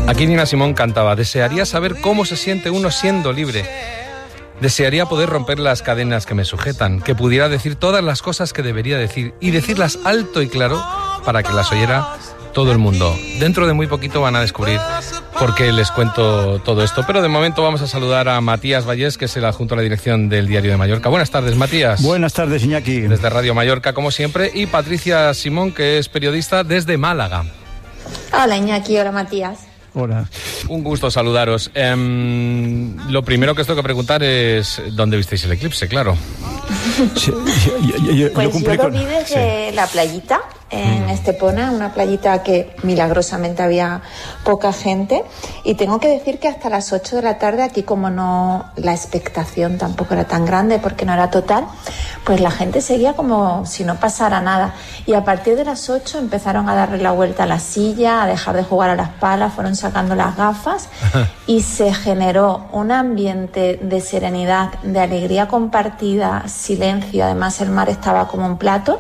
Aquí Nina Simón cantaba: desearía saber cómo se siente uno siendo libre. Desearía poder romper las cadenas que me sujetan, que pudiera decir todas las cosas que debería decir y decirlas alto y claro para que las oyera todo el mundo. Dentro de muy poquito van a descubrir por qué les cuento todo esto, pero de momento vamos a saludar a Matías Vallés, que es el adjunto a la dirección del Diario de Mallorca. Buenas tardes, Matías. Buenas tardes, Iñaki. Desde Radio Mallorca, como siempre, y Patricia Simón, que es periodista desde Málaga. Hola, Iñaki. Hola, Matías. Hola. Un gusto saludaros. Lo primero que os tengo que preguntar es ¿dónde visteis el eclipse? Claro. Pues yo lo vi desde la playita en Estepona, una playita que milagrosamente había poca gente, y tengo que decir que hasta las 8 de la tarde aquí, como no, la expectación tampoco era tan grande porque no era total, pues la gente seguía como si no pasara nada, y a partir de las 8 empezaron a darle la vuelta a la silla, a dejar de jugar a las palas, fueron sacando las gafas y se generó un ambiente de serenidad, de alegría compartida, silencio, además el mar estaba como un plato.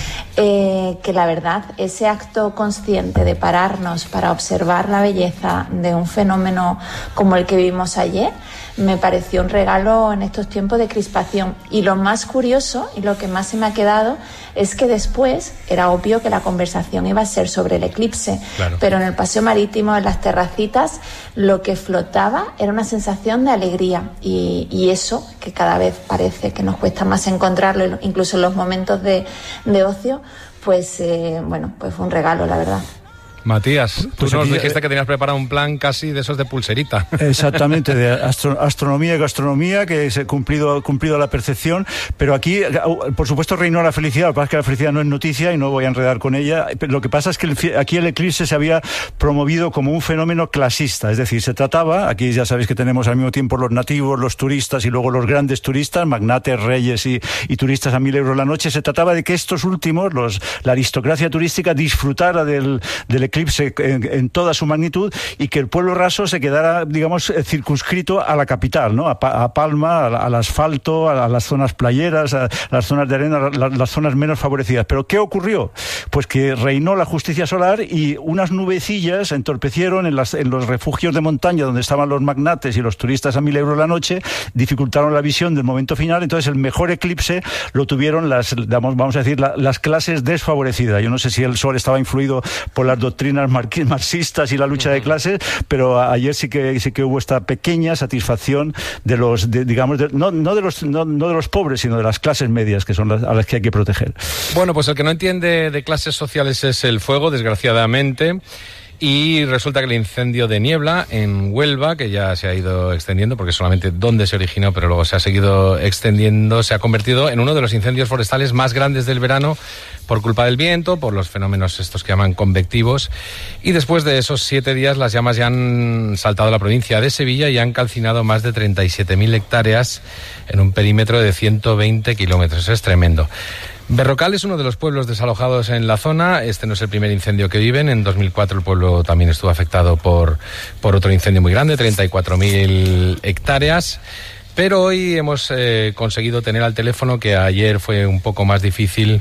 Que la verdad, ese acto consciente de pararnos para observar la belleza de un fenómeno como el que vimos ayer, me pareció un regalo en estos tiempos de crispación. Y lo más curioso y lo que más se me ha quedado es que después era obvio que la conversación iba a ser sobre el eclipse, claro. Pero en el paseo marítimo, en las terracitas, lo que flotaba era una sensación de alegría, y eso que cada vez parece que nos cuesta más encontrarlo, incluso en los momentos de ocio, pues pues fue un regalo, la verdad. Matías, tú nos dijiste que tenías preparado un plan casi de esos de pulserita. Exactamente, de astronomía y gastronomía, que se ha cumplido a la perfección, pero aquí, por supuesto, reinó la felicidad. Lo que pasa es que la felicidad no es noticia y no voy a enredar con ella. Lo que pasa es que aquí el eclipse se había promovido como un fenómeno clasista, es decir, se trataba, aquí ya sabéis que tenemos al mismo tiempo los nativos, los turistas y luego los grandes turistas, magnates, reyes y turistas a 1.000 euros la noche. Se trataba de que estos últimos, la aristocracia turística, disfrutara del eclipse en toda su magnitud, y que el pueblo raso se quedara, digamos, circunscrito a la capital, ¿no? A Palma, al asfalto, a las zonas playeras, a las zonas de arena, las zonas menos favorecidas. ¿Pero qué ocurrió? Pues que reinó la justicia solar y unas nubecillas entorpecieron en los refugios de montaña donde estaban los magnates y los turistas a 1.000 euros la noche, dificultaron la visión del momento final. Entonces el mejor eclipse lo tuvieron vamos a decir, las clases desfavorecidas. Yo no sé si el sol estaba influido por las doctrinas marxistas y la lucha de clases, pero ayer sí que hubo esta pequeña satisfacción de los, no de los pobres, sino de las clases medias, que son a las que hay que proteger. Bueno, pues el que no entiende de clases sociales es el fuego, desgraciadamente. Y resulta que el incendio de Niebla en Huelva, que ya se ha ido extendiendo, porque solamente donde se originó, pero luego se ha seguido extendiendo, se ha convertido en uno de los incendios forestales más grandes del verano por culpa del viento, por los fenómenos estos que llaman convectivos. Y después de esos 7 días, las llamas ya han saltado a la provincia de Sevilla y han calcinado más de 37.000 hectáreas en un perímetro de 120 kilómetros. Es tremendo. Berrocal es uno de los pueblos desalojados en la zona. Este no es el primer incendio que viven. En 2004 el pueblo también estuvo afectado por otro incendio muy grande, 34.000 hectáreas. Pero hoy hemos conseguido tener al teléfono, que ayer fue un poco más difícil,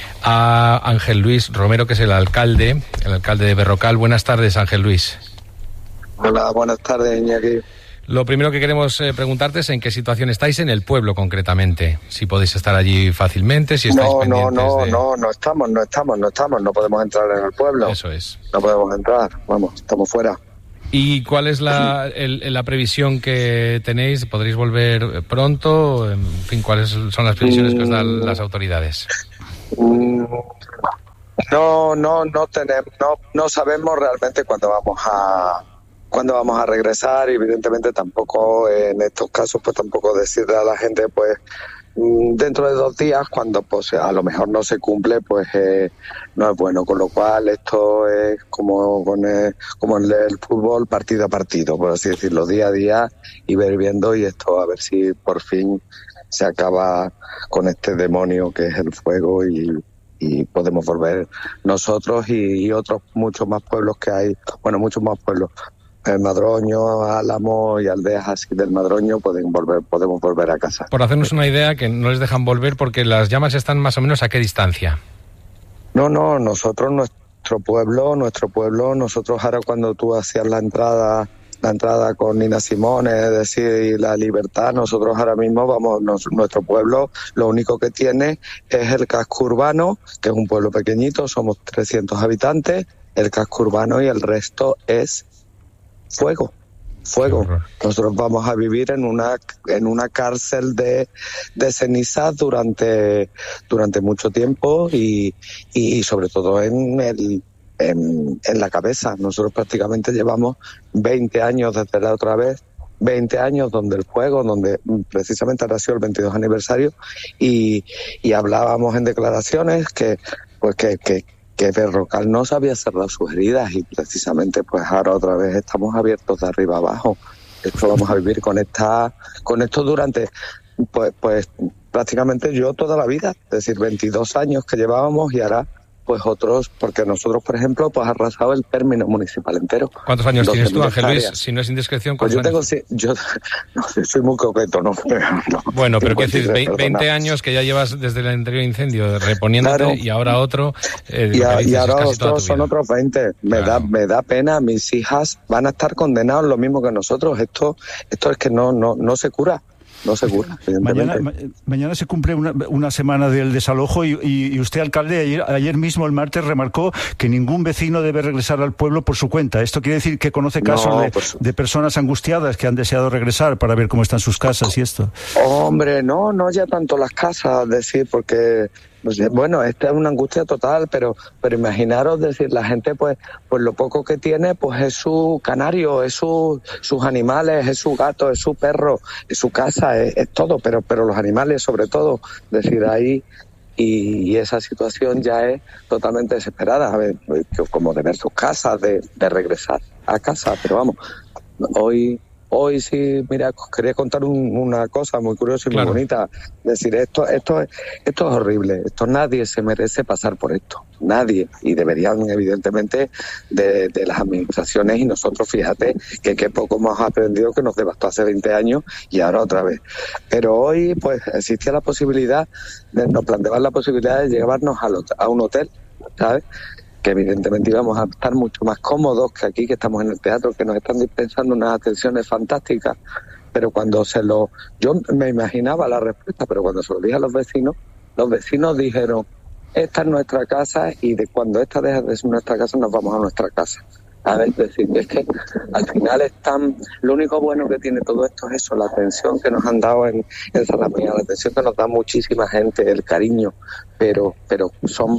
a Ángel Luis Romero, que es el alcalde de Berrocal. Buenas tardes, Ángel Luis. Hola, buenas tardes, Iñaki. Lo primero que queremos preguntarte es en qué situación estáis en el pueblo concretamente. Si podéis estar allí fácilmente, si estáis pendientes no estamos, no podemos entrar en el pueblo. Eso es. No podemos entrar, estamos fuera. ¿Y cuál es la previsión que tenéis? ¿Podréis volver pronto? En fin, ¿cuáles son las previsiones que os dan las autoridades? No sabemos realmente cuándo vamos a regresar, y evidentemente tampoco en estos casos pues tampoco decirle a la gente pues dentro de 2 días, cuando pues a lo mejor no se cumple, pues no es bueno, con lo cual esto es como en el fútbol, partido a partido, por así decirlo, día a día, y ver viendo, y esto a ver si por fin se acaba con este demonio que es el fuego, y podemos volver nosotros y otros muchos más pueblos que hay, muchos más pueblos. El Madroño, Álamo y aldeas así del Madroño podemos volver a casa. Por hacernos una idea, que no les dejan volver porque las llamas están más o menos ¿a qué distancia? No, nosotros nuestro pueblo, nosotros ahora cuando tú hacías la entrada con Nina Simone, es decir, la libertad, nosotros ahora mismo nuestro pueblo lo único que tiene es el casco urbano, que es un pueblo pequeñito, somos 300 habitantes, el casco urbano, y el resto es fuego. Nosotros vamos a vivir en una cárcel de cenizas durante mucho tiempo y sobre todo en la cabeza. Nosotros prácticamente llevamos 20 años desde la otra vez, 20 años donde el fuego, donde precisamente ha sido el 22 aniversario y hablábamos en declaraciones que Berrocal no sabía cerrar sus heridas y precisamente pues ahora otra vez estamos abiertos de arriba abajo. Esto vamos a vivir con esto durante pues prácticamente yo toda la vida, es decir, 22 años que llevábamos y ahora pues otros, porque nosotros, por ejemplo, pues arrasado el término municipal entero. ¿Cuántos años tienes tú, Ángel Luis? Si no es indiscreción, pues yo soy muy coqueto, ¿no? Bueno, pero ¿qué decís? 20 años que ya llevas desde el anterior incendio reponiéndote, claro, y ahora otro. Y ahora otros son otros 20. Me da pena, mis hijas van a estar condenados lo mismo que nosotros. Esto es que no se cura. No se cura. Mañana se cumple una semana del desalojo y usted, alcalde, ayer mismo, el martes, remarcó que ningún vecino debe regresar al pueblo por su cuenta. ¿Esto quiere decir que conoce casos de personas angustiadas que han deseado regresar para ver cómo están sus casas y esto? Hombre, no ya tanto las casas, decir, porque... Bueno, esta es una angustia total, pero imaginaros, decir, la gente pues lo poco que tiene pues es su canario, es sus animales, es su gato, es su perro, es su casa, es todo, pero los animales sobre todo, decir, ahí y esa situación ya es totalmente desesperada, a ver, como de ver sus casas, de regresar a casa, pero vamos, Hoy sí, mira, quería contar una cosa muy curiosa y muy bonita. Decir, esto es horrible. Nadie se merece pasar por esto. Nadie. Y deberían, evidentemente, de las administraciones y nosotros, fíjate, que poco hemos aprendido, que nos devastó hace 20 años y ahora otra vez. Pero hoy, pues, existía la posibilidad, nos planteaban la posibilidad de llevarnos a un hotel, ¿sabes? Que evidentemente íbamos a estar mucho más cómodos que aquí, que estamos en el teatro, que nos están dispensando unas atenciones fantásticas, pero yo me imaginaba la respuesta, pero cuando se lo dije a los vecinos dijeron, esta es nuestra casa y cuando esta deja de ser nuestra casa nos vamos a nuestra casa. A ver, decir, es que al final lo único bueno que tiene todo esto es eso, la atención que nos han dado en Zalamea, la atención que nos da muchísima gente, el cariño, pero son...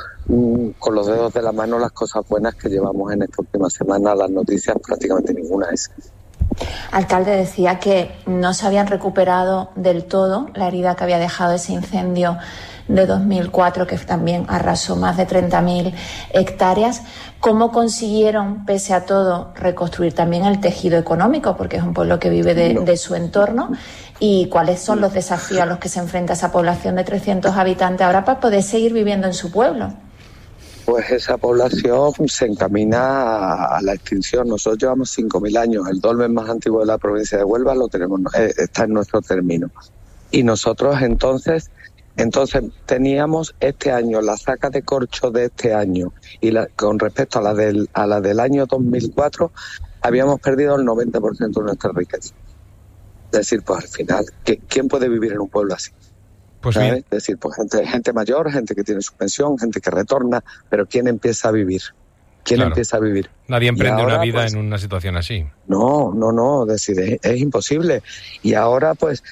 con los dedos de la mano las cosas buenas que llevamos en esta última semana, las noticias prácticamente ninguna es. Alcalde, decía que no se habían recuperado del todo la herida que había dejado ese incendio de 2004, que también arrasó más de 30.000 hectáreas. ¿Cómo consiguieron, pese a todo, reconstruir también el tejido económico? Porque es un pueblo que vive de su entorno. ¿Y cuáles son los desafíos a los que se enfrenta esa población de 300 habitantes ahora para poder seguir viviendo en su pueblo? Pues esa población se encamina a la extinción. Nosotros llevamos 5.000 años. El dolmen más antiguo de la provincia de Huelva lo tenemos, está en nuestro término. Y nosotros entonces teníamos este año, la saca de corcho de este año, y con respecto a la del año 2004, habíamos perdido el 90% de nuestra riqueza. Es decir, pues al final, ¿quién puede vivir en un pueblo así? Pues bien. Es decir, pues gente mayor, gente que tiene su pensión, gente que retorna, pero ¿quién empieza a vivir? Empieza a vivir? Nadie emprende ahora, una vida pues, en una situación así. No, es decir, es imposible. Y ahora, pues,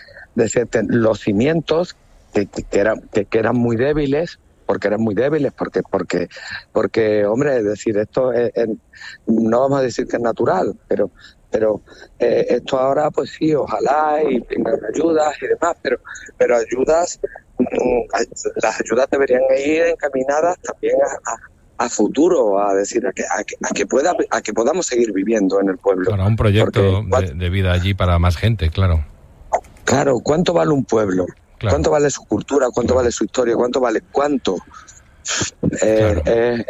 los cimientos que eran muy débiles, porque hombre, es decir, esto no vamos a decir que es natural, pero esto ahora, pues sí, ojalá y tengan ayudas y demás, pero ayudas, las ayudas deberían ir encaminadas también a futuro, a decir, a que podamos seguir viviendo en el pueblo. Para un proyecto de vida allí para más gente, claro. Claro, ¿cuánto vale un pueblo? Claro. ¿Cuánto vale su cultura? ¿Cuánto vale su historia? ¿Cuánto? Claro.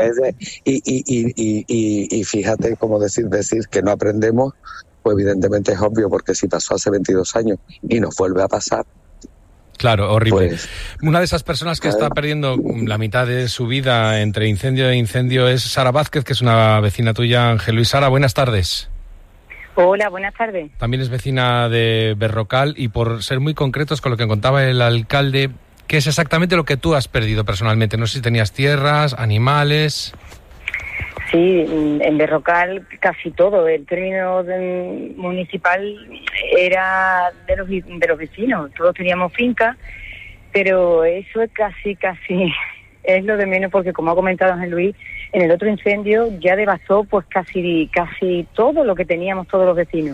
Y fíjate, como decir que no aprendemos, pues evidentemente es obvio, porque si pasó hace 22 años y nos vuelve a pasar, Claro, horrible. Pues, una de esas personas que está perdiendo la mitad de su vida entre incendio e incendio es Sara Vázquez, que es una vecina tuya, Ángel Luis. Sara, buenas tardes. Hola, buenas tardes. También es vecina de Berrocal y por ser muy concretos con lo que contaba el alcalde, ¿qué es exactamente lo que tú has perdido personalmente? No sé si tenías tierras, animales... Sí, en Berrocal casi todo. El término municipal era de los vecinos. Todos teníamos fincas, pero eso es casi es lo de menos, porque como ha comentado Ángel Luis, en el otro incendio ya devastó pues casi todo lo que teníamos todos los vecinos.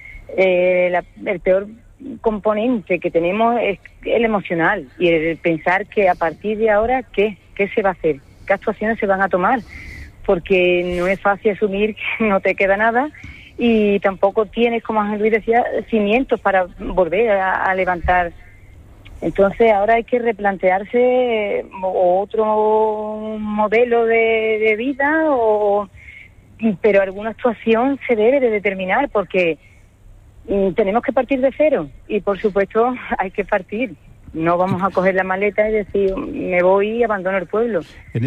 El peor componente que tenemos es el emocional y el pensar que a partir de ahora ¿qué se va a hacer? ¿Qué actuaciones se van a tomar? Porque no es fácil asumir que no te queda nada y tampoco tienes, como Ángel Luis decía, cimientos para volver a levantar. Entonces ahora hay que replantearse otro modelo de vida, pero alguna actuación se debe de determinar, porque tenemos que partir de cero y por supuesto hay que partir. No vamos a coger la maleta y decir, me voy y abandono el pueblo. En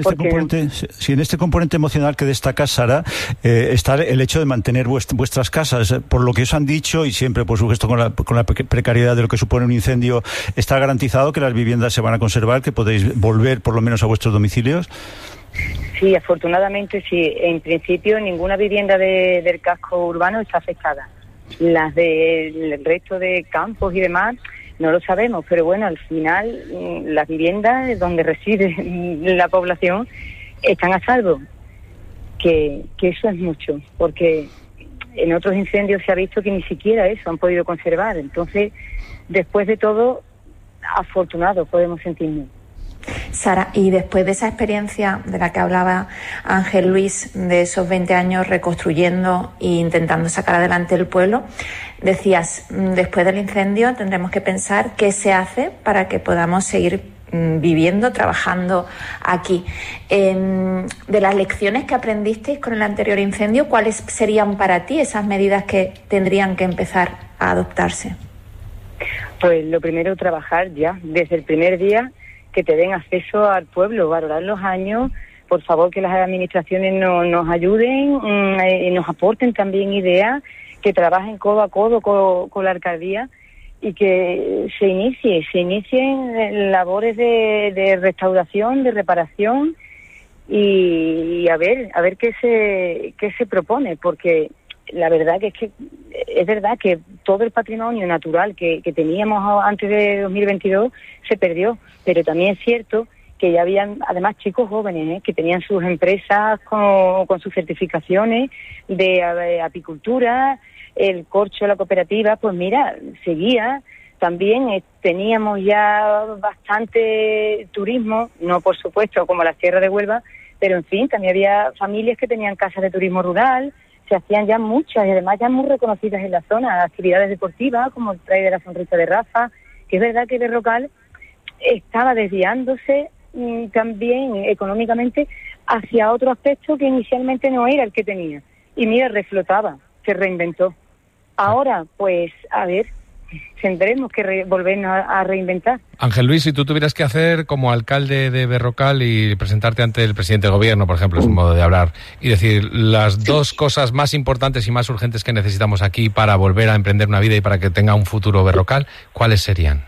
este componente emocional que destaca Sara, está el hecho de mantener vuestras casas. Por lo que os han dicho, y siempre, por supuesto, con la precariedad de lo que supone un incendio, ¿está garantizado que las viviendas se van a conservar, que podéis volver por lo menos a vuestros domicilios? Sí, afortunadamente sí. En principio, ninguna vivienda del casco urbano está afectada. Las del resto de campos y demás no lo sabemos, pero bueno, al final las viviendas donde reside la población están a salvo, que eso es mucho, porque en otros incendios se ha visto que ni siquiera eso han podido conservar. Entonces, después de todo, afortunados podemos sentirnos. Sara, y después de esa experiencia de la que hablaba Ángel Luis, de esos 20 años reconstruyendo e intentando sacar adelante el pueblo, decías, después del incendio tendremos que pensar qué se hace para que podamos seguir viviendo, trabajando aquí. De las lecciones que aprendisteis con el anterior incendio, ¿cuáles serían para ti esas medidas que tendrían que empezar a adoptarse? Pues lo primero, trabajar ya, desde el primer día, que te den acceso al pueblo, valorar los años, por favor que las administraciones nos ayuden, nos aporten también ideas, que trabajen codo a codo con la alcaldía y que se inicien labores de restauración, de reparación y a ver qué se propone, porque la verdad que es verdad que todo el patrimonio natural que teníamos antes de 2022 se perdió, pero también es cierto que ya habían además chicos jóvenes que tenían sus empresas con sus certificaciones de apicultura, el corcho, la cooperativa, pues mira, seguía. También teníamos ya bastante turismo, no por supuesto como la Sierra de Huelva, pero en fin, también había familias que tenían casas de turismo rural, se hacían ya muchas y además ya muy reconocidas en la zona, actividades deportivas como el Trail de la Sonrisa de Rafa, que es verdad que Berrocal estaba desviándose también económicamente hacia otro aspecto que inicialmente no era el que tenía. Y mira, reflotaba, se reinventó. Ahora, pues, a ver, tendremos que volvernos a reinventar. Ángel Luis, si tú tuvieras que hacer como alcalde de Berrocal y presentarte ante el presidente del gobierno, por ejemplo, es un modo de hablar, y decir las dos cosas más importantes y más urgentes que necesitamos aquí para volver a emprender una vida y para que tenga un futuro Berrocal, ¿cuáles serían?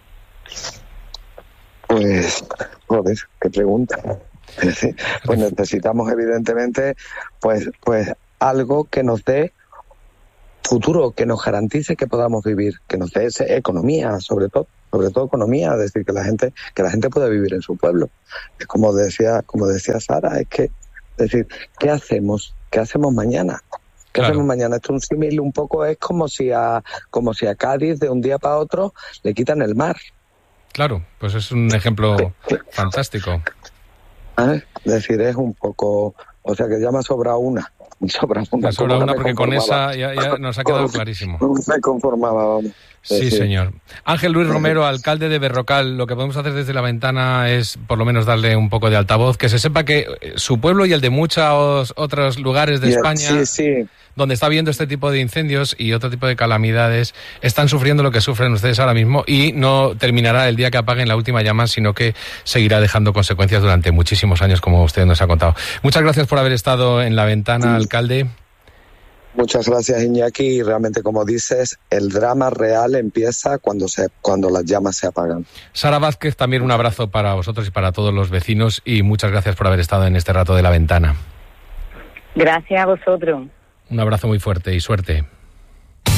Pues, joder, qué pregunta. Pues necesitamos evidentemente pues algo que nos dé futuro, que nos garantice que podamos vivir, que nos dé economía, sobre todo economía, es decir, que la gente pueda vivir en su pueblo. Es como decía Sara, es decir, ¿qué hacemos mañana? ¿Qué hacemos mañana? Esto es un símil un poco, es como si a Cádiz de un día para otro le quitan el mar. Claro, pues es un ejemplo fantástico. Es decir, es un poco, o sea que ya me ha sobrado una. sobra una. Sobra una porque con esa ya nos ha quedado clarísimo. Me conformaba, vamos. Sí, señor. Ángel Luis Romero, alcalde de Berrocal, lo que podemos hacer desde la ventana es por lo menos darle un poco de altavoz, que se sepa que su pueblo y el de muchos otros lugares de España, donde está habiendo este tipo de incendios y otro tipo de calamidades, están sufriendo lo que sufren ustedes ahora mismo y no terminará el día que apaguen la última llama, sino que seguirá dejando consecuencias durante muchísimos años, como usted nos ha contado. Muchas gracias por haber estado en la ventana, alcalde. Muchas gracias, Iñaki, y realmente, como dices, el drama real empieza cuando las llamas se apagan. Sara Vázquez, también un abrazo para vosotros y para todos los vecinos y muchas gracias por haber estado en este rato de la ventana. Gracias a vosotros. Un abrazo muy fuerte y suerte.